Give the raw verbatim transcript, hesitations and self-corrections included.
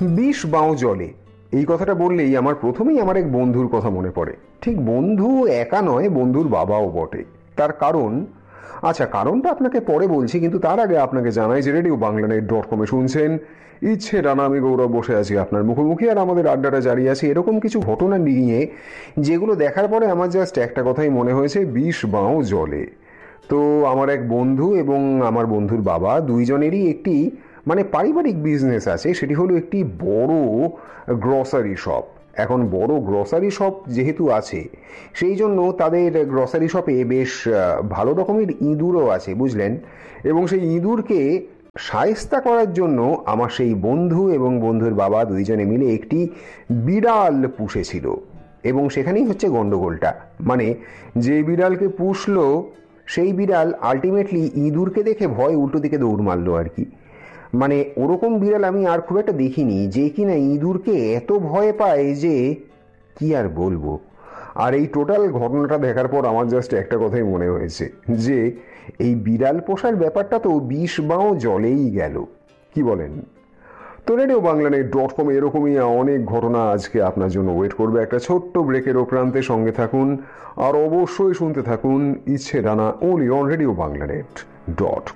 বিষ বাও জলে, এই কথাটা বললেই আমার প্রথমেই আমার এক বন্ধুর কথা মনে পড়ে। ঠিক বন্ধু একা নয়, বন্ধুর বাবাও বটে। তার কারণ, আচ্ছা কারণটা আপনাকে পরে বলছি, কিন্তু তার আগে আপনাকে জানাই যে রেডিও বাংলা নেট ডট কমে শুনছেন ইচ্ছে ডানা, আমি গৌরব বসে আছি আপনার মুখোমুখি, আর আমাদের আড্ডাটা জারি আছে এরকম কিছু ঘটনা নিয়ে, যেগুলো দেখার পরে আমার জাস্ট একটা কথাই মনে হয়েছে, বিষ বাও জলে। তো আমার এক বন্ধু এবং আমার বন্ধুর বাবা দুইজনেরই একটি মানে পারিবারিক বিজনেস আছে, সেটি হলো একটি বড় গ্রসারি শপ। এখন বড় গ্রসারি শপ যেহেতু আছে, সেই জন্য তাদের গ্রসারি শপে বেশ ভালো রকমের ইঁদুরও আছে, বুঝলেন। এবং সেই ইঁদুরকে শায়েস্তা করার জন্য আমার সেই বন্ধু এবং বন্ধুর বাবা দুইজনে মিলে একটি বিড়াল পুষেছিল। এবং সেখানেই হচ্ছে গন্ডগোলটা, মানে যে বিড়ালকে পুষলো সেই বিড়াল আলটিমেটলি ইঁদুরকে দেখে ভয় উল্টো দিকে দৌড় মারলো আর কি। মানে ওরকম বিড়াল আমি আর খুব একটা দেখিনি, যে কিনা ইঁদুরকে এত ভয় পায় যে কি আর বলবো। আর এই টোটাল ঘটনাটা দেখার পর আমার জাস্ট একটা কথাই মনে হয়েছে, যে এই বিড়াল পোষার ব্যাপারটা তো বিষ বাও জলেই গেল, কি বলেন? তো radio Bangla net dot com এরকমই অনেক ঘটনা আজকে আপনার জন্য ওয়েট করবে একটা ছোট্ট ব্রেকের প্রান্তে। সঙ্গে থাকুন আর অবশ্যই শুনতে থাকুন ইচ্ছে ডানা, only on radio Bangla net dot